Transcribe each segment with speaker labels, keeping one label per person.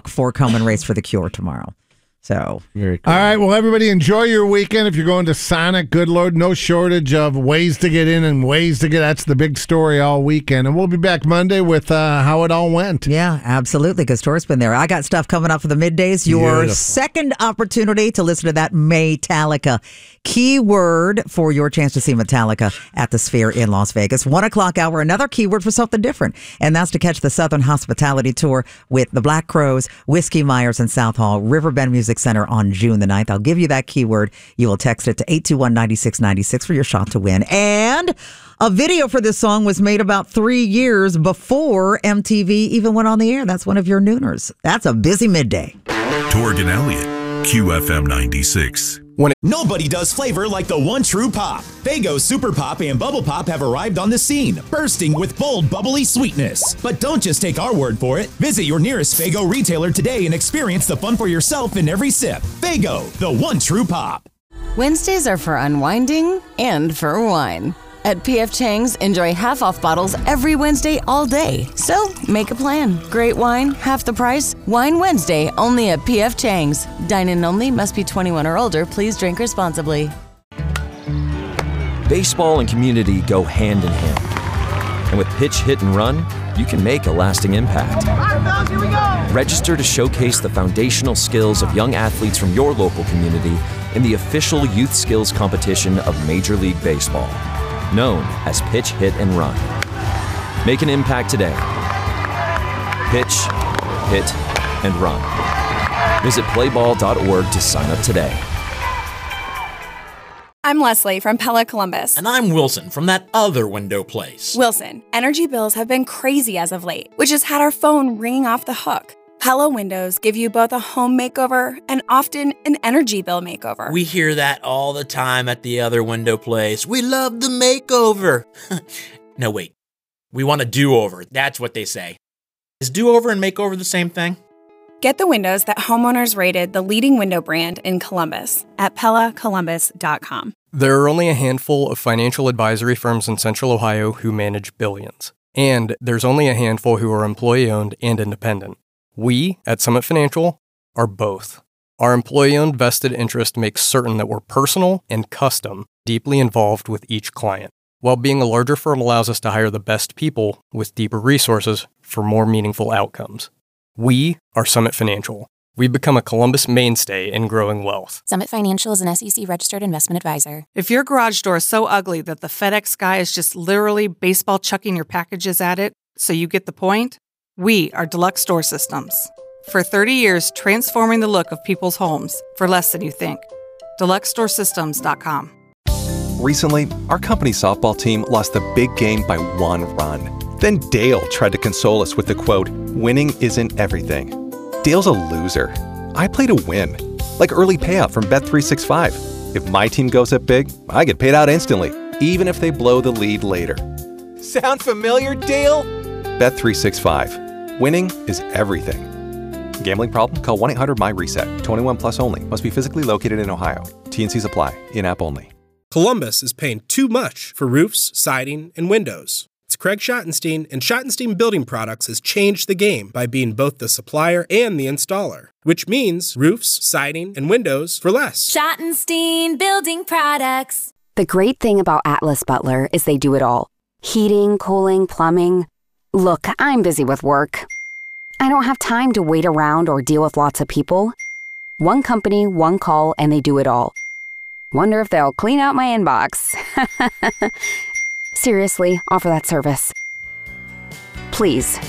Speaker 1: for Come and Race for the Cure tomorrow. So,
Speaker 2: very cool.
Speaker 3: All right. Well, everybody enjoy your weekend. If you're going to Sonic, good Lord, no shortage of ways to get in and ways to get. That's the big story all weekend. And we'll be back Monday with how it all went.
Speaker 1: Yeah, absolutely. Because Tori's been there. I got stuff coming up for the middays. Your second opportunity to listen to that Metallica keyword for your chance to see Metallica at the Sphere in Las Vegas. 1 o'clock hour, another keyword for something different. And that's to catch the Southern Hospitality Tour with the Black Crowes, Whiskey Myers, and South Hall, Riverbend Music Center on June the 9th. I'll give you that keyword. You will text it to 821-9696 for your shot to win. And a video for this song was made about 3 years before MTV even went on the air. That's one of your nooners. That's a busy midday.
Speaker 4: Torg and Elliott, QFM 96.
Speaker 5: Nobody does flavor like the one true pop. Faygo Super Pop and Bubble Pop have arrived on the scene, bursting with bold, bubbly sweetness. But don't just take our word for it. Visit your nearest Faygo retailer today and experience the fun for yourself in every sip. Faygo, the one true pop.
Speaker 6: Wednesdays are for unwinding and for wine. At P.F. Chang's, enjoy half-off bottles every Wednesday all day. So, make a plan. Great wine, half the price. Wine Wednesday, only at P.F. Chang's. Dine-in only, must be 21 or older. Please drink responsibly.
Speaker 7: Baseball and community go hand in hand. And with Pitch, Hit, and Run, you can make a lasting impact. Here we go. Register to showcase the foundational skills of young athletes from your local community in the official youth skills competition of Major League Baseball, known as Pitch, Hit, and Run. Make an impact today. Pitch, hit, and run. Visit playball.org to sign up today.
Speaker 8: I'm Leslie from Pella Columbus.
Speaker 9: And I'm Wilson from that other window place.
Speaker 8: Wilson, energy bills have been crazy as of late, which has had our phone ringing off the hook. Pella windows give you both a home makeover and often an energy bill makeover.
Speaker 9: We hear that all the time at the other window place. We love the makeover. No, wait. We want a do-over. That's what they say. Is do-over and makeover the same thing?
Speaker 8: Get the windows that homeowners rated the leading window brand in Columbus at PellaColumbus.com.
Speaker 10: There are only a handful of financial advisory firms in Central Ohio who manage billions. And there's only a handful who are employee-owned and independent. We, at Summit Financial, are both. Our employee-owned vested interest makes certain that we're personal and custom, deeply involved with each client, while being a larger firm allows us to hire the best people with deeper resources for more meaningful outcomes. We are Summit Financial. We've become a Columbus mainstay in growing wealth.
Speaker 11: Summit Financial is an SEC-registered investment advisor.
Speaker 12: If your garage door is so ugly that the FedEx guy is just literally baseball chucking your packages at it, so you get the point, we are Deluxe Door Systems. For 30 years, transforming the look of people's homes for less than you think. DeluxeDoorSystems.com.
Speaker 13: Recently, our company softball team lost the big game by 1 run. Then Dale tried to console us with the quote, "Winning isn't everything." Dale's a loser. I play to win. Like early payout from Bet365. If my team goes up big, I get paid out instantly, even if they blow the lead later. Sound familiar, Dale? Bet365. Winning is everything. Gambling problem? Call 1-800-MY-RESET. 21 plus only. Must be physically located in Ohio. T&Cs apply. In-app only.
Speaker 14: Columbus is paying too much for roofs, siding, and windows. It's Craig Schottenstein, and Schottenstein Building Products has changed the game by being both the supplier and the installer, which means roofs, siding, and windows for less.
Speaker 15: Schottenstein Building Products.
Speaker 16: The great thing about Atlas Butler is they do it all. Heating, cooling, plumbing. Look, I'm busy with work. I don't have time to wait around or deal with lots of people. One company, one call, and they do it all. Wonder if they'll clean out my inbox. Seriously, offer that service. Please.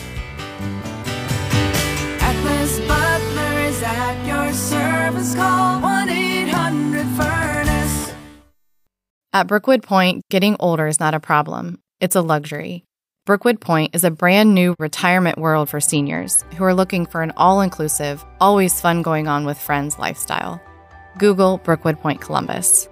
Speaker 15: Atlas Butler is at your service. Call 1-800-FURNACE.
Speaker 17: At Brookwood Point, getting older is not a problem. It's a luxury. Brookwood Point is a brand new retirement world for seniors who are looking for an all-inclusive, always fun going on with friends lifestyle. Google Brookwood Point Columbus.